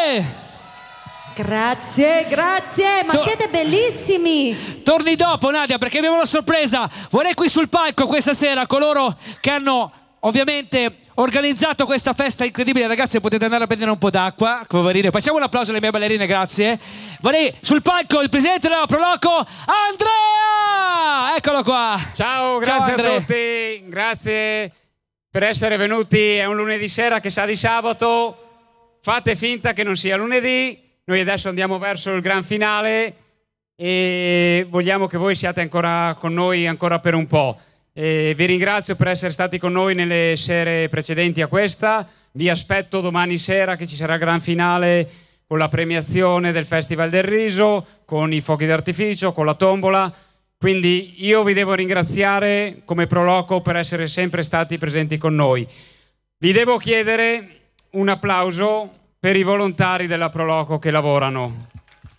Grazie, ma siete bellissimi. Torni dopo, Nadia, perché abbiamo una sorpresa. Vorrei qui sul palco questa sera coloro che hanno ovviamente organizzato questa festa incredibile. Ragazzi, potete andare a prendere un po' d'acqua. Facciamo un applauso alle mie ballerine, grazie. Vorrei sul palco il presidente della Proloco, Andrea! Eccolo qua. Ciao, grazie a tutti. Grazie per essere venuti. È un lunedì sera che sa di sabato. Fate finta che non sia lunedì. Noi adesso andiamo verso il gran finale e vogliamo che voi siate ancora con noi ancora per un po'. Vi ringrazio per essere stati con noi nelle sere precedenti a questa. Vi aspetto domani sera che ci sarà il gran finale con la premiazione del Festival del Riso, con i fuochi d'artificio, con la tombola. Quindi io vi devo ringraziare come Proloco per essere sempre stati presenti con noi. Vi devo chiedere un applauso per i volontari della Proloco che lavorano.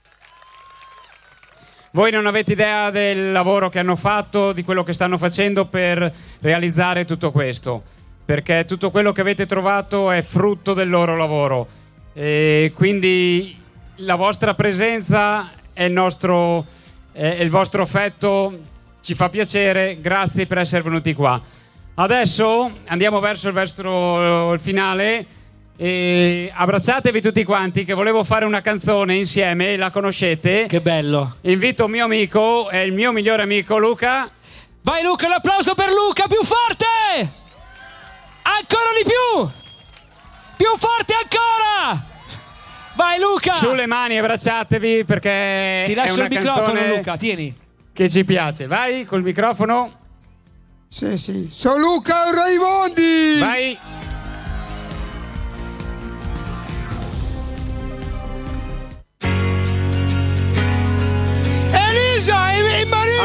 Voi non avete idea del lavoro che hanno fatto, di quello che stanno facendo per realizzare tutto questo, perché tutto quello che avete trovato è frutto del loro lavoro e quindi la vostra presenza è il vostro affetto, ci fa piacere, grazie per essere venuti qua. Adesso andiamo verso il finale. E abbracciatevi tutti quanti, che volevo fare una canzone insieme, la conoscete? Che bello. Invito un mio amico, è il mio migliore amico, Luca. Vai Luca, un applauso per Luca, più forte! Ancora di più forte ancora! Vai Luca! Sulle mani, abbracciatevi, perché ti lascio è una il microfono, canzone Luca, tieni. Che ci piace. Vai col microfono. Sì, sono Luca Raimondi! Vai.